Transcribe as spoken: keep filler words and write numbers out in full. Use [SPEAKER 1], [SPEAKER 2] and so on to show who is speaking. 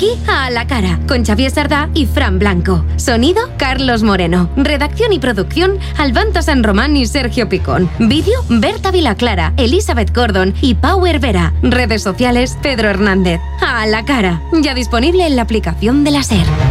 [SPEAKER 1] aquí a la cara, con Xavier Sardá y Fran Blanco. Sonido, Carlos Moreno. Redacción y producción, Albanto San Román y Sergio Picón. Vídeo, Berta Vilaclara, Elizabeth Gordon y Power Vera. Redes sociales, Pedro Hernández. A la cara, ya disponible en la aplicación de la SER.